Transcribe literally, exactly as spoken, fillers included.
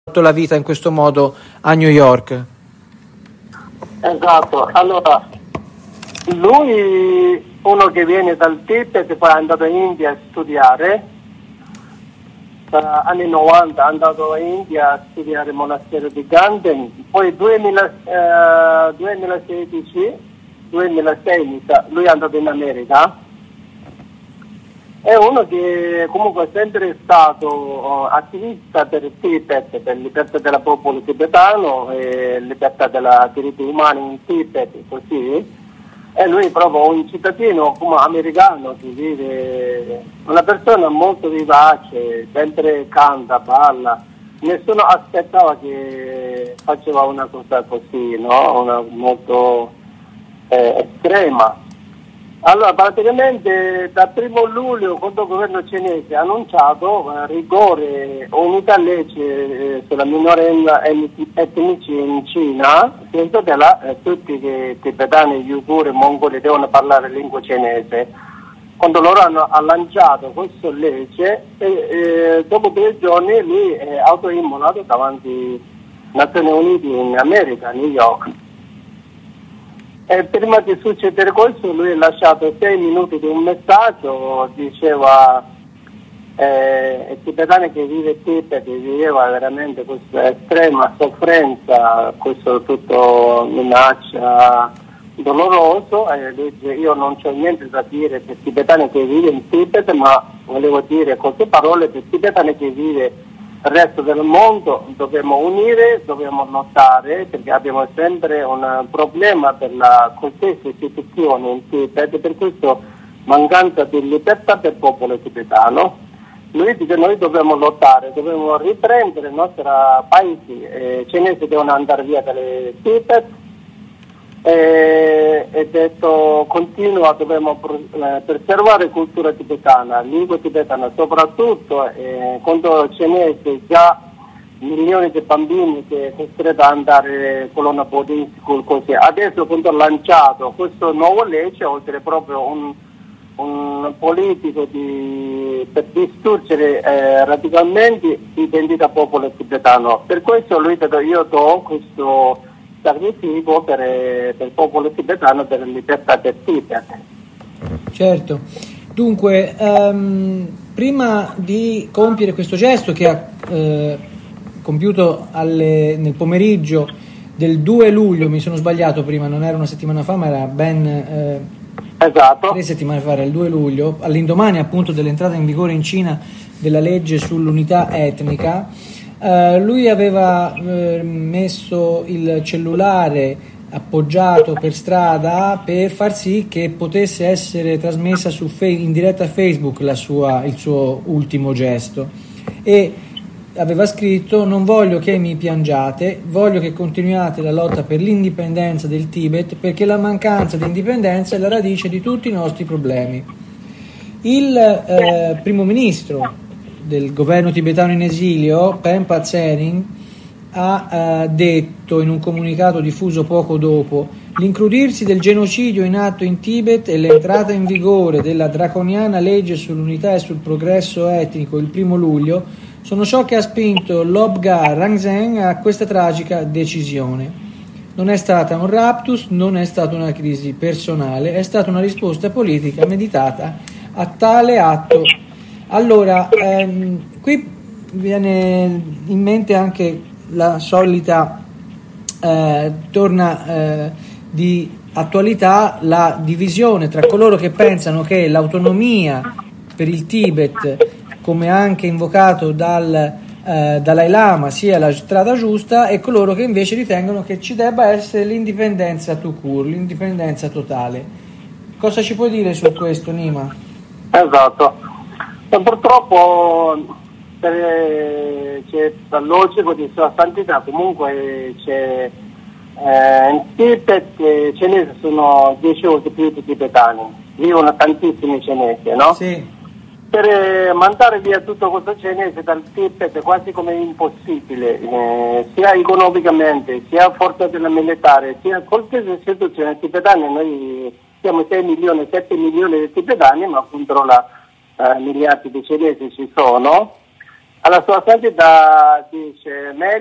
la vita in questo modo a New York. Esatto, allora lui, uno che viene dal Tibet, poi è andato in India a studiare, tra anni novanta è andato in India a studiare il monastero di Ganden, poi duemila, eh, duemilasedici duemilasei mi sa, lui è andato in America. È uno che comunque è sempre stato uh, attivista per il Tibet, per la libertà del popolo tibetano e libertà dei diritti umani in Tibet, così. E lui è proprio un cittadino come americano che vive, una persona molto vivace, sempre canta, balla. Nessuno aspettava che faceva una cosa così, no? Una molto eh, estrema. Allora, praticamente dal primo luglio, quando il governo cinese ha annunciato eh, rigore, unità legge eh, sulla minoranza etnici in Cina, senza che la, eh, tutti i tibetani, gli uiguri e mongoli devono parlare lingua cinese. Quando loro hanno ha lanciato questa legge, eh, eh, dopo due giorni lui è autoimmolato davanti alle Nazioni Unite in America, a New York. E prima di succedere questo lui ha lasciato sei minuti di un messaggio, diceva eh, i tibetani che vive in Tibet viveva veramente questa estrema sofferenza, questo tutto minaccia doloroso, e lui dice io non c'ho niente da dire per i tibetani che vive in Tibet, ma volevo dire queste parole per i tibetani che vive il resto del mondo, dobbiamo unire, dobbiamo lottare perché abbiamo sempre un problema per la qualsiasi istituzione in Tibet, per questo mancanza di libertà del popolo tibetano. Lui dice noi dobbiamo lottare, dobbiamo riprendere il nostro paese, eh, i cinesi devono andare via dalle Tibet e, e detto continua, dobbiamo eh, preservare la cultura tibetana, lingua tibetana soprattutto, eh, quando i cinesi già milioni di bambini che costretti ad andare con una boarding school così, adesso quando ha lanciato questo nuovo legge, oltre proprio un, un politico di, per distruggere eh, radicalmente l'identità popolo tibetano, per questo lui ha detto io do questo sacrificio per, per il popolo tibetano, per la libertà del Tibet. Certo, dunque um, prima di compiere questo gesto che ha eh, compiuto alle, nel pomeriggio del due luglio, mi sono sbagliato prima, non era una settimana fa ma era ben eh, esatto. tre settimane fa, era il due luglio, all'indomani appunto dell'entrata in vigore in Cina della legge sull'unità etnica. Uh, lui aveva uh, messo il cellulare appoggiato per strada per far sì che potesse essere trasmessa su fe- in diretta a Facebook la sua, il suo ultimo gesto, e aveva scritto: non voglio che mi piangiate, voglio che continuiate la lotta per l'indipendenza del Tibet, perché la mancanza di indipendenza è la radice di tutti i nostri problemi. Il eh, primo ministro del governo tibetano in esilio, Pempa Tsering, ha eh, detto in un comunicato diffuso poco dopo: l'incrudirsi del genocidio in atto in Tibet e l'entrata in vigore della draconiana legge sull'unità e sul progresso etnico il primo luglio sono ciò che ha spinto Lobgar Rangzeng a questa tragica decisione. Non è stata un raptus, non è stata una crisi personale, è stata una risposta politica meditata a tale atto. Allora, ehm, qui viene in mente anche la solita, eh, torna eh, di attualità la divisione tra coloro che pensano che l'autonomia per il Tibet, come anche invocato dal eh, Dalai Lama, sia la strada giusta, e coloro che invece ritengono che ci debba essere l'indipendenza tout court, l'indipendenza totale. Cosa ci puoi dire su questo, Nima? Esatto. Purtroppo eh, c'è il logico di sua santità, comunque c'è eh, in Tibet i cinesi sono dieci volte più di tibetani, vivono tantissimi cinesi, no? Sì. Per eh, mandare via tutto questo cinese dal Tibet è quasi come impossibile, eh, sia economicamente, sia forza della militare, sia qualsiasi istituzione tibetana. Noi siamo sei milioni, sette milioni di tibetani, ma contro la Uh, miliardi di cinesi ci sono, alla sua santità dice